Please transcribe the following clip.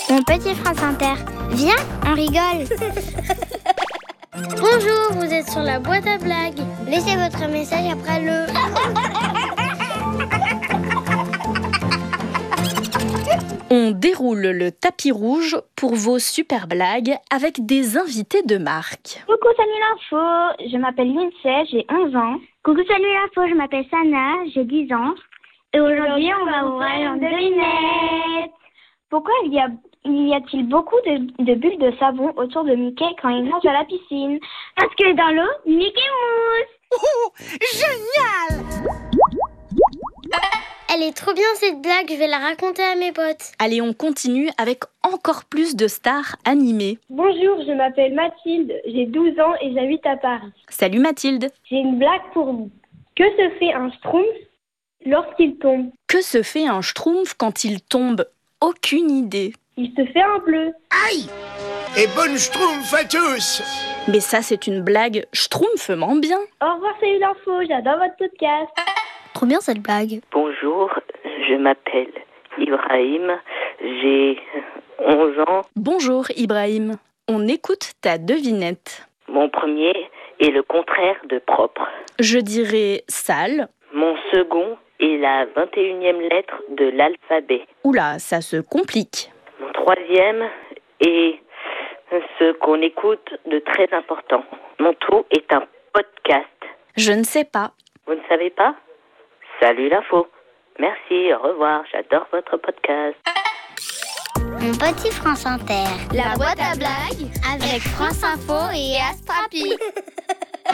Mon petit France Inter, viens, on rigole. Bonjour, vous êtes sur la boîte à blagues. Laissez votre message après le... On déroule le tapis rouge pour vos super blagues avec des invités de marque. Coucou, salut l'info, je m'appelle Lindsay, j'ai 11 ans. Coucou, salut l'info, je m'appelle Sana, j'ai 10 ans. Et aujourd'hui, on va ouvrir une devinette. Pourquoi y a-t-il beaucoup de bulles de savon autour de Mickey quand il nage à la piscine? Parce que dans l'eau, Mickey mousse. Oh, génial! Elle est trop bien cette blague, je vais la raconter à mes potes. Allez, on continue avec encore plus de stars animées. Bonjour, je m'appelle Mathilde, j'ai 12 ans et j'habite à Paris. Salut Mathilde. J'ai une blague pour vous. Que se fait un schtroumpf lorsqu'il tombe? Que se fait un schtroumpf quand il tombe? Aucune idée. Il se fait un bleu. Aïe! Et bonne schtroumpf à tous! Mais ça, c'est une blague schtroumpfement bien. Au revoir, salut l'info, j'adore votre podcast. Trop bien cette blague. Bonjour, je m'appelle Ibrahim, j'ai 11 ans. Bonjour Ibrahim, on écoute ta devinette. Mon premier est le contraire de propre. Je dirais sale. Mon second est la 21e lettre de l'alphabet. Oula, ça se complique. Mon troisième est ce qu'on écoute de très important. Mon tout est un podcast. Je ne sais pas. Vous ne savez pas? Salut l'info. Merci, au revoir, j'adore votre podcast. Mon petit France Inter. La boîte à blagues Avec France Info et Astrapi.